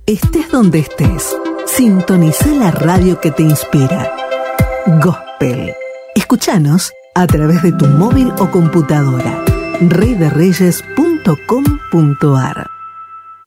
Estés donde estés, sintoniza la radio que te inspira. Gospel. Escúchanos a través de tu móvil o computadora. reydereyes.com.ar